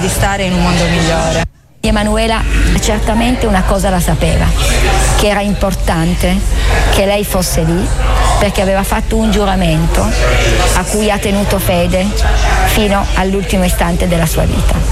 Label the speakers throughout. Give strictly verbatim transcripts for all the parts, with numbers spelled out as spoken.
Speaker 1: di stare in un mondo migliore.
Speaker 2: Emanuela certamente una cosa la sapeva, che era importante che lei fosse lì, perché aveva fatto un giuramento a cui ha tenuto fede fino all'ultimo istante della sua vita.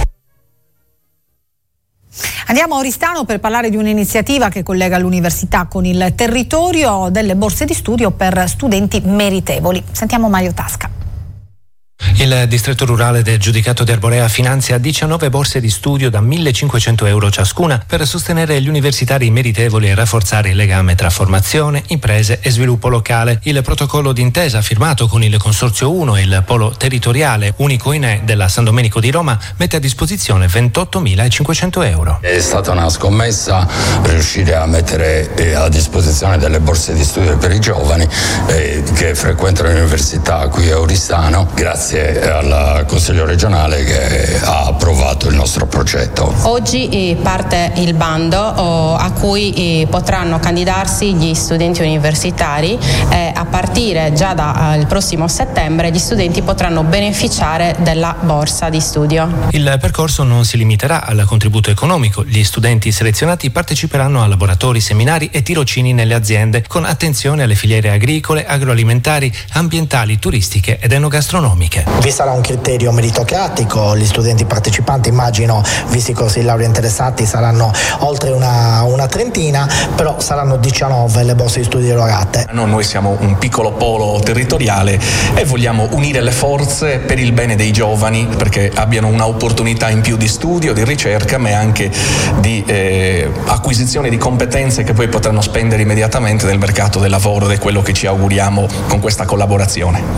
Speaker 3: Andiamo a Oristano per parlare di un'iniziativa che collega l'università con il territorio, delle borse di studio per studenti meritevoli. Sentiamo Mario Tasca.
Speaker 4: Il distretto rurale del Giudicato di Arborea finanzia diciannove borse di studio da millecinquecento euro ciascuna per sostenere gli universitari meritevoli e rafforzare il legame tra formazione, imprese e sviluppo locale. Il protocollo d'intesa firmato con il Consorzio uno e il Polo Territoriale Unico I N E della San Domenico di Roma mette a disposizione ventottomilacinquecento euro.
Speaker 5: È stata una scommessa riuscire a mettere eh, a disposizione delle borse di studio per i giovani eh, che frequentano l'università qui a Oristano, grazie al Consiglio regionale che ha approvato il nostro progetto.
Speaker 6: Oggi parte il bando a cui potranno candidarsi gli studenti universitari e a partire già dal prossimo settembre gli studenti potranno beneficiare della borsa di studio.
Speaker 4: Il percorso non si limiterà al contributo economico. Gli studenti selezionati parteciperanno a laboratori, seminari e tirocini nelle aziende con attenzione alle filiere agricole, agroalimentari, ambientali, turistiche ed enogastronomiche.
Speaker 7: Vi sarà un criterio meritocratico, gli studenti partecipanti, immagino, visti i corsi di laurea interessati, saranno oltre una, una trentina, però saranno diciannove le borse di studio erogate.
Speaker 8: No, noi siamo un piccolo polo territoriale e vogliamo unire le forze per il bene dei giovani, perché abbiano un'opportunità in più di studio, di ricerca, ma anche di eh, acquisizione di competenze che poi potranno spendere immediatamente nel mercato del lavoro, ed è quello che ci auguriamo con questa collaborazione.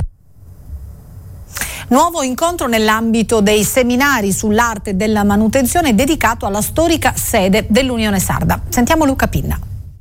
Speaker 3: Nuovo incontro nell'ambito dei seminari sull'arte della manutenzione dedicato alla storica sede dell'Unione Sarda. Sentiamo Luca Pinna.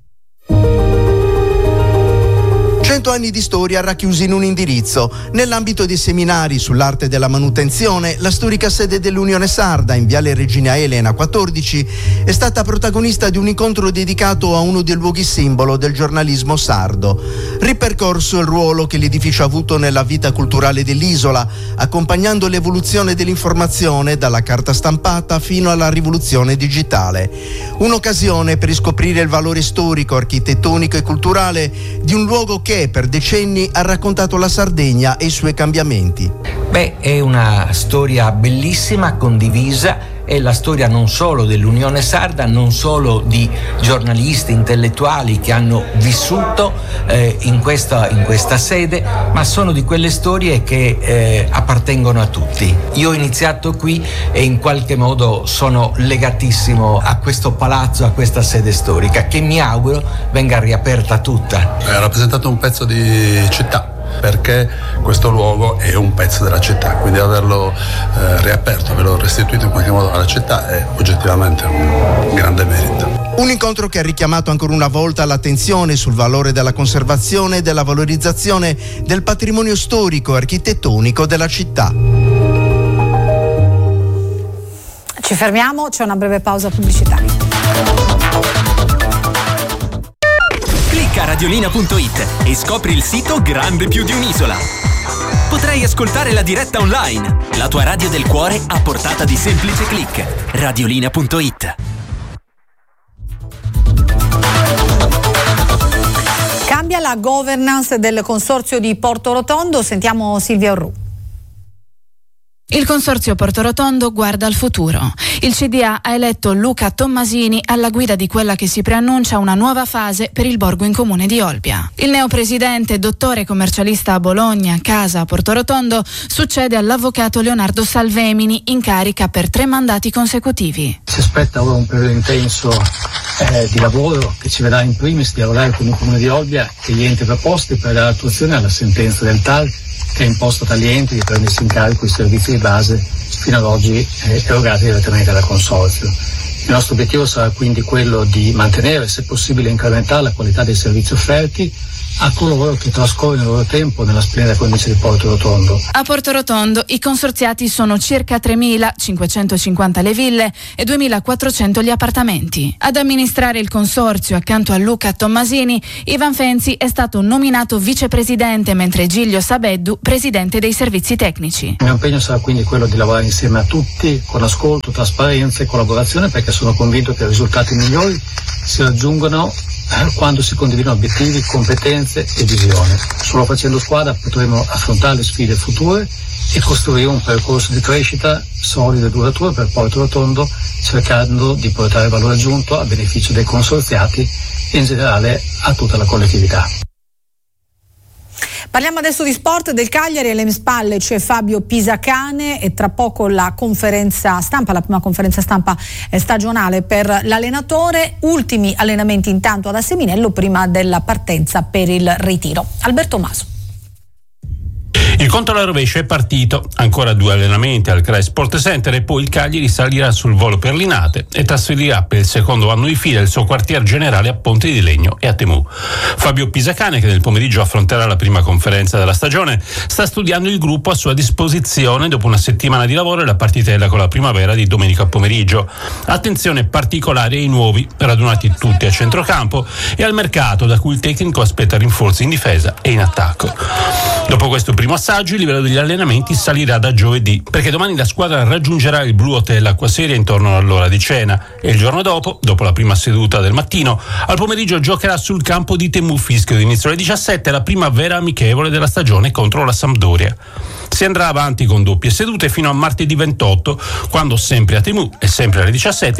Speaker 9: Cento anni di storia racchiusi in un indirizzo. Nell'ambito dei seminari sull'arte della manutenzione, la storica sede dell'Unione Sarda, in Viale Regina Elena quattordici, è stata protagonista di un incontro dedicato a uno dei luoghi simbolo del giornalismo sardo. Ripercorso il ruolo che l'edificio ha avuto nella vita culturale dell'isola, accompagnando l'evoluzione dell'informazione dalla carta stampata fino alla rivoluzione digitale. Un'occasione per riscoprire il valore storico, architettonico e culturale di un luogo che per decenni ha raccontato la Sardegna e i suoi cambiamenti.
Speaker 10: Beh, è una storia bellissima, condivisa. È la storia non solo dell'Unione Sarda, non solo di giornalisti, intellettuali che hanno vissuto eh, in, questa, in questa sede, ma sono di quelle storie che eh, appartengono a tutti. Io ho iniziato qui e in qualche modo sono legatissimo a questo palazzo, a questa sede storica, che mi auguro venga riaperta tutta.
Speaker 11: Ha rappresentato un pezzo di città, perché questo luogo è un pezzo della città, quindi averlo eh, riaperto, averlo restituito in qualche modo alla città è oggettivamente un grande merito.
Speaker 9: Un incontro che ha richiamato ancora una volta l'attenzione sul valore della conservazione e della valorizzazione del patrimonio storico e architettonico della città.
Speaker 3: Ci fermiamo, c'è una breve pausa pubblicitaria.
Speaker 12: Clicca radiolina punto it e scopri il sito grande più di un'isola. Potrai ascoltare la diretta online, la tua radio del cuore a portata di semplice click. radiolina punto it.
Speaker 3: Cambia la governance del Consorzio di Porto Rotondo, sentiamo Silvia Orru.
Speaker 13: Il Consorzio Porto Rotondo guarda al futuro. Il C D A ha eletto Luca Tommasini alla guida di quella che si preannuncia una nuova fase per il borgo in comune di Olbia. Il neopresidente, dottore commercialista a Bologna, casa a Porto Rotondo, succede all'avvocato Leonardo Salvemini, in carica per tre mandati consecutivi.
Speaker 14: Si aspetta ora un periodo intenso eh, di lavoro che ci vedrà in primis dialogare con il comune di Olbia e gli enti preposti per dare attuazione alla sentenza del T A L che ha imposto agli enti di prendersi in carico i servizi di base fino ad oggi eh, erogati direttamente dal Consorzio. Il nostro obiettivo sarà quindi quello di mantenere, se possibile incrementare la qualità dei servizi offerti a coloro che trascorrono il loro tempo nella splendida cornice di Porto Rotondo.
Speaker 13: A Porto Rotondo i consorziati sono circa tremilacinquecentocinquanta le ville e duemilaquattrocento gli appartamenti. Ad amministrare il consorzio accanto a Luca Tommasini, Ivan Fenzi è stato nominato vicepresidente, mentre Giglio Sabeddu presidente dei servizi tecnici.
Speaker 14: Il mio impegno sarà quindi quello di lavorare insieme a tutti con ascolto, trasparenza e collaborazione, perché sono convinto che i risultati migliori si raggiungono quando si condividono obiettivi, competenze e visione. Solo facendo squadra potremo affrontare le sfide future e costruire un percorso di crescita solido e duraturo per Porto Rotondo, cercando di portare valore aggiunto a beneficio dei consorziati e in generale a tutta la collettività.
Speaker 3: Parliamo adesso di sport, del Cagliari. Alle mie spalle c'è Fabio Pisacane e tra poco la conferenza stampa, la prima conferenza stampa stagionale per l'allenatore. Ultimi allenamenti intanto ad Asseminello prima della partenza per il ritiro. Alberto Maso.
Speaker 1: Il conto alla rovescia è partito, ancora due allenamenti al C R A E Sport Center e poi il Cagliari salirà sul volo per Linate e trasferirà per il secondo anno di fila il suo quartier generale a Ponte di Legno e a Temù. Fabio Pisacane, che nel pomeriggio affronterà la prima conferenza della stagione, sta studiando il gruppo a sua disposizione dopo una settimana di lavoro e la partitella con la Primavera di domenica pomeriggio. Attenzione particolare ai nuovi, radunati tutti a centrocampo, e al mercato, da cui il tecnico aspetta rinforzi in difesa e in attacco. Dopo questo primo assaggio, il livello degli allenamenti salirà da giovedì, perché domani la squadra raggiungerà il Blue Hotel Acquaseria intorno all'ora di cena e il giorno dopo, dopo la prima seduta del mattino, al pomeriggio giocherà sul campo di Temù Fischio d'inizio alle diciassette la prima vera amichevole della stagione contro la Sampdoria. Si andrà avanti con doppie sedute fino a martedì ventotto, quando sempre a Temù e sempre alle diciassette